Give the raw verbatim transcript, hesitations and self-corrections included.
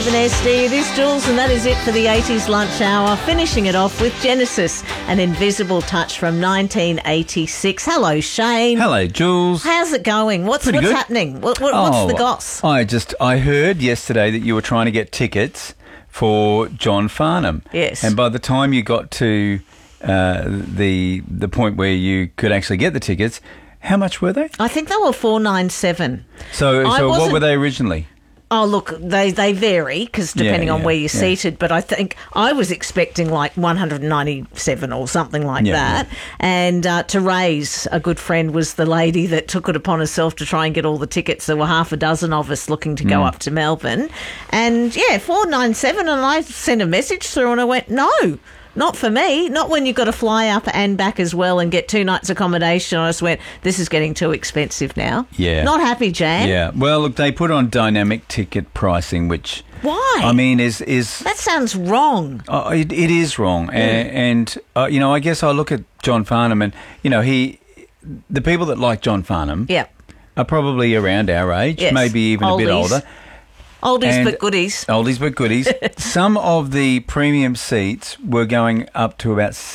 S D, it is Jules, and that is it for the eighties lunch hour. Finishing it off with Genesis, An Invisible Touch from nineteen eighty-six. Hello, Shane. Hello, Jules. How's it going? What's Pretty what's good. happening? What, what, Oh, what's the goss? I just I heard yesterday that you were trying to get tickets for John Farnham. Yes. And by the time you got to uh, the the point where you could actually get the tickets, how much were they? I think they were four ninety-seven. So, I so what wasn't- were they originally? Oh, look, they, they vary because depending Yeah, on yeah, where you're yeah. seated, but I think I was expecting like one hundred ninety-seven or something like Yeah, that. And uh, to raise, a good friend was the lady that took it upon herself to try and get all the tickets. There were half a dozen of us looking to go Mm. up to Melbourne. And yeah, four ninety-seven, and I sent a message through and I went, no. Not for me. Not when you've got to fly up and back as well and get two nights accommodation. I just went, this is getting too expensive now. Yeah. Not happy, Jan. Yeah. Well, look, they put on dynamic ticket pricing, which Why? I mean is is That sounds wrong. Uh, it, it is wrong, Mm. and, and uh, you know, I guess I look at John Farnham, and you know, he, the people that like John Farnham, Yeah. are probably around our age, Yes. maybe even a bit Oldies. older. Oldies And- but goodies. Oldies but goodies. Some of the premium seats were going up to about